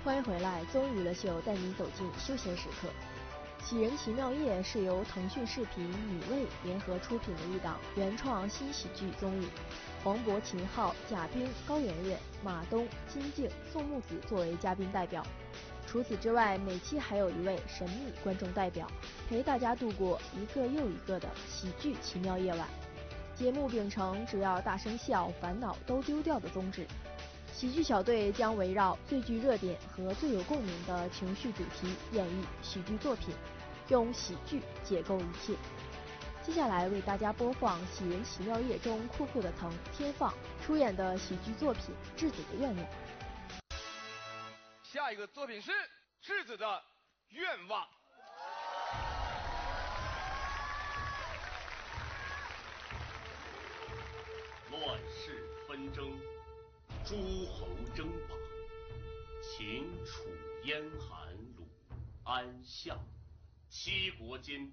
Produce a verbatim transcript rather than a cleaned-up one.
欢迎回来，综艺娱乐秀带您走进休闲时刻。《喜人奇妙夜》是由腾讯视频、米未联合出品的一档原创新喜剧综艺，黄渤、秦昊、贾冰、高圆圆、马东、金靖、宋木子作为嘉宾代表。除此之外，每期还有一位神秘观众代表，陪大家度过一个又一个的喜剧奇妙夜晚。节目秉承只要大声笑，烦恼都丢掉的宗旨。喜剧小队将围绕最具热点和最有共鸣的情绪主题演绎喜剧作品，用喜剧解构一切。接下来为大家播放《喜人奇妙夜》中酷酷的藤天放出演的喜剧作品《质子的愿望》。 下一个作品是质子的愿望。 乱世纷争，诸侯争霸，秦楚燕韩鲁安项，七国间